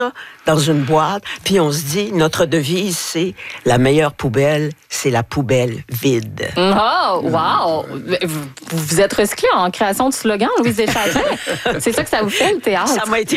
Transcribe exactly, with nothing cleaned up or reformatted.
dans une boîte, puis on se dit, notre devise, c'est la meilleure poubelle, c'est la poubelle vide. Oh, wow! Vous, vous êtes recyclé en création de slogan, Louise Deschâtelets. C'est ça que ça vous fait, le théâtre? Ça m'a été